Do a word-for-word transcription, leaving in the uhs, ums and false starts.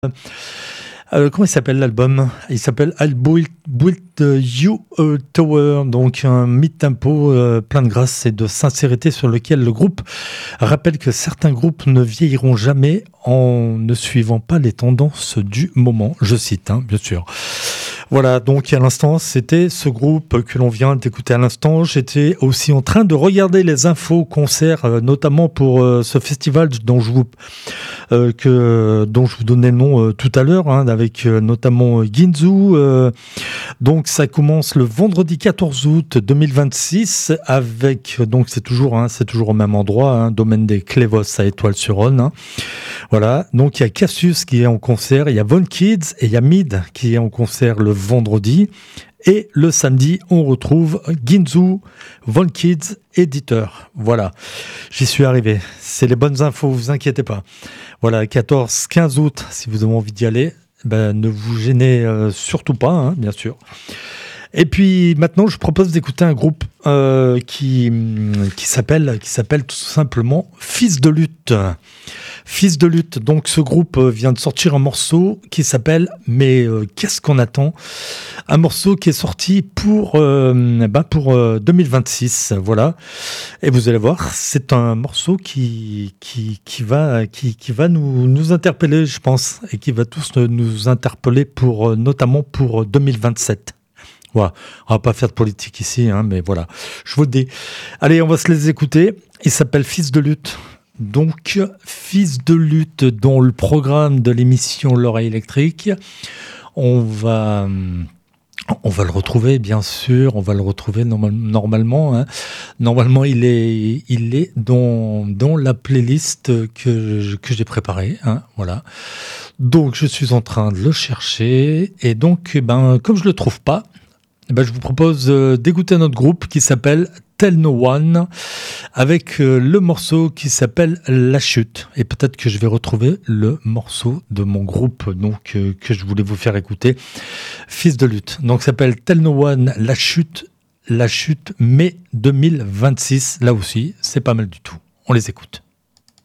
Euh, comment il s'appelle l'album? Il s'appelle I'll Build, Build You a Tower, donc un mid-tempo euh, plein de grâce et de sincérité sur lequel le groupe rappelle que certains groupes ne vieilliront jamais en ne suivant pas les tendances du moment. Je cite, hein, bien sûr. Voilà, donc à l'instant, c'était ce groupe que l'on vient d'écouter à l'instant. J'étais aussi en train de regarder les infos concerts, euh, notamment pour euh, ce festival dont je vous euh, que dont je vous donnais le nom euh, tout à l'heure, hein, avec euh, notamment Ginzu. Euh, donc ça commence le vendredi quatorze août deux mille vingt-six avec donc c'est toujours hein, c'est toujours au même endroit, hein, domaine des Clévos à Étoile-sur-Rhône. Hein. Voilà, donc il y a Cassius qui est en concert, il y a Von Kids et il y a Mid qui est en concert le vendredi. Et le samedi, on retrouve Ginzu, Von Kids, éditeur. Voilà, j'y suis arrivé. C'est les bonnes infos, vous inquiétez pas. Voilà, quatorze quinze août, si vous avez envie d'y aller, ben, ne vous gênez euh, surtout pas, hein, bien sûr. Et puis maintenant, je propose d'écouter un groupe euh, qui, qui, s'appelle, qui s'appelle tout simplement Fils de lutte. Fils de lutte, donc ce groupe vient de sortir un morceau qui s'appelle « Mais euh, qu'est-ce qu'on attend ?» Un morceau qui est sorti pour, euh, bah pour euh, deux mille vingt-six, voilà. Et vous allez voir, c'est un morceau qui, qui, qui va, qui, qui va nous, nous interpeller, je pense, et qui va tous nous interpeller, pour, notamment pour deux mille vingt-sept. Voilà, on va pas faire de politique ici, hein, mais voilà, je vous le dis. Allez, on va se les écouter. Il s'appelle Fils de lutte. Donc, Fils de lutte, dans le programme de l'émission L'Oreille électrique, on va, on va le retrouver, bien sûr, on va le retrouver normal, normalement. Hein. Normalement, il est, il est dans, dans la playlist que, que j'ai préparée. Hein, voilà. Donc, je suis en train de le chercher. Et donc, ben, comme je ne le trouve pas, ben, je vous propose d'écouter notre groupe qui s'appelle Tell No One, avec le morceau qui s'appelle La Chute. Et peut-être que je vais retrouver le morceau de mon groupe donc, euh, que je voulais vous faire écouter, Fils de lutte. Donc ça s'appelle Tell No One, La Chute, La Chute, mai deux mille vingt-six. Là aussi, c'est pas mal du tout. On les écoute.